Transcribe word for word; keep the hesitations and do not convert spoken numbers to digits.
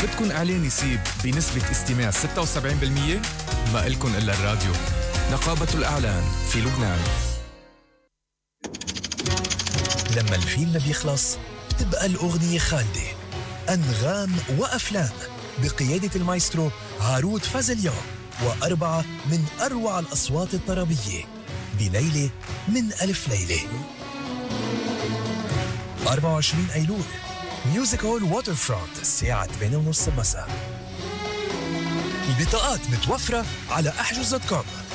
بدكن إعلان يسيب بنسبة استماع ستة وسبعين بالمية؟ ما إلكن إلا الراديو. نقابة الإعلان في لبنان. لما الفيلم بيخلص بتبقى الأغنية خالدة. أنغام وأفلام بقيادة المايسترو هارود فازليان وأربعة من أروع الأصوات الطربية بليلة من ألف ليلة. أربعة وعشرين أيلول ميوزك هول ووتر فرونت الساعة ثمانية ونص مساء. البطاقات متوفرة على احجز دوت كوم.